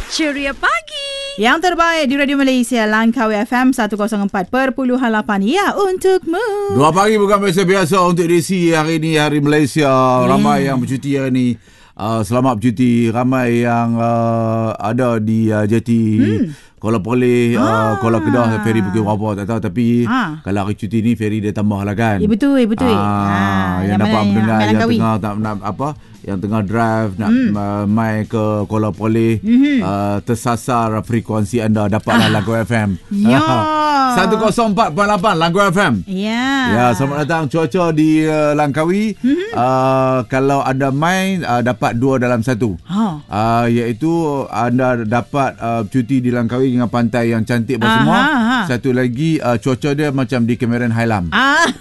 Ceria pagi. Yang terbaik di Radio Malaysia, Langkawi FM 104.8. Ya, untukmu. 2 pagi bukan biasa-biasa untuk edisi hari ini, Hari Malaysia. Ramai yang bercuti hari ini. Selamat bercuti. Ramai yang ada di Jeti, Kuala Poleh, Kuala Kedah, ferry pukul berapa tak tahu. Tapi kalau hari cuti ni ferry dia tambah lah kan. Ya, betul. Yang dapat mendengar yang tengah tak nak apa, yang tengah drive nak mai ke Kuala Poleh, tersasar frekuensi anda, dapatlah Lagu FM. Ya. 104.8 Lagu FM. Ya. Selamat datang. Cuaca di Langkawi, kalau anda mai dapat 2 dalam 1. Iaitu anda dapat cuti di Langkawi dengan pantai yang cantik semua. Satu lagi, cuaca dia macam di Cameron Highland.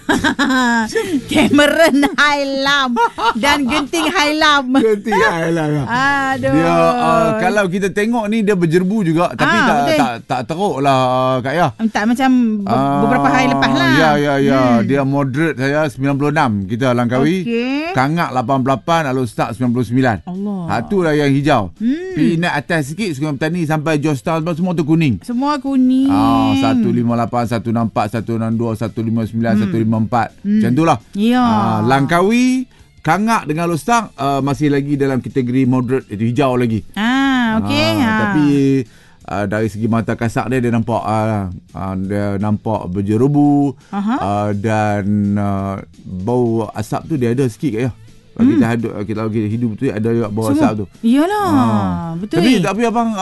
Cameron Highland dan Genting Highland. Genting Highland. Aduh. Dia kalau kita tengok ni dia berjerbu juga, tapi tak teruk lah Kak Ya. Tak macam beberapa hari lepas lah. Ya. Dia moderate saya 96 kita Langkawi. Kangak 88, Al-Ustaz 99. Allah. Tu lah yang hijau. Pergi naik atas sikit Sungai Petani sampai Georgetown semua tu kuning. Semua kuning. 158, 164, 162, 159, 154. Macam tu lah. Ya. Langkawi, Kangak dengan Al-Ustaz masih lagi dalam kategori moderate, itu hijau lagi. Okey. Tapi dari segi mata kasar dia nampak berjerubu, dan bau asap tu dia ada sikit Kak Ya. Kita hidup tu ada juga bau asap tu. Iyalah, betul. Tapi abang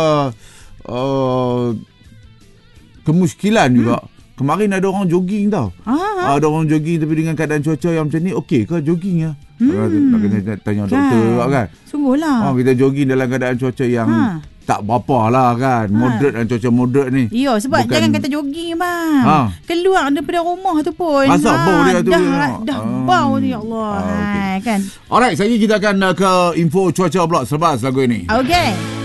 kemuskilan juga. Kemarin ada orang jogging tau. Ada orang jogging tapi dengan keadaan cuaca yang macam ni, okey ke jogging ya? Nak kena tanya doktor juga kan. Sungguhlah. Kita jogging dalam keadaan cuaca yang tak berapa lah kan. Moderate dan cuaca moderate ni. Ya, sebab jangan kata jogging bang. Keluar daripada rumah tu pun. Rasa bau dia tu. Dah bau tu, ya Allah. Okay. Kan. Alright, sekejap kita akan ke info cuaca pula selepas lagu ini. Okay.